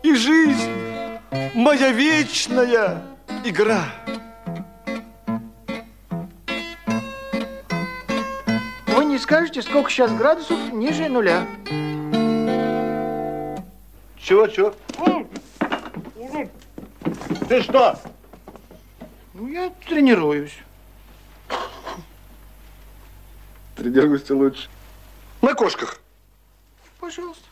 и жизнь моя вечная игра. Вы не скажете, сколько сейчас градусов ниже нуля? Чего? Ты что? Ну, я тренируюсь. Тренируйся лучше. На кошках. Пожалуйста.